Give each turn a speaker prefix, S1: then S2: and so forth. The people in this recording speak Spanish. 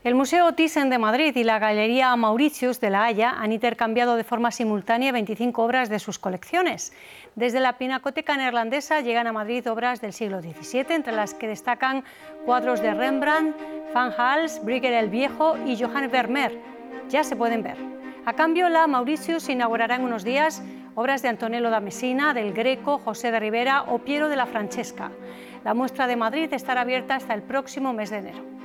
S1: El Museo Thyssen de Madrid y la Galería Mauritius de La Haya han intercambiado de forma simultánea 25 obras de sus colecciones. Desde la Pinacoteca Neerlandesa llegan a Madrid obras del siglo XVII, entre las que destacan cuadros de Rembrandt, Van Hals, Bruegel el Viejo y Johannes Vermeer. Ya se pueden ver. A cambio, la Mauritius inaugurará en unos días obras de Antonello da Messina, del Greco, José de Rivera o Piero de la Francesca. La muestra de Madrid estará abierta hasta el próximo mes de enero.